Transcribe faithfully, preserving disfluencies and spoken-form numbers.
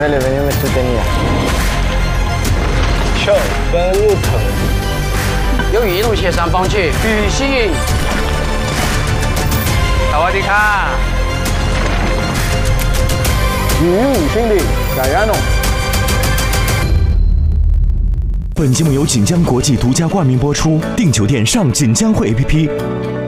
Le venimos a soutenir. Ciao, benvenuto. 由于一路协商放弃与吸引。萨瓦迪卡。 与五兄弟，加油弄！ 本节目由锦江国际独家冠名播出，订酒店上锦江汇 A P P。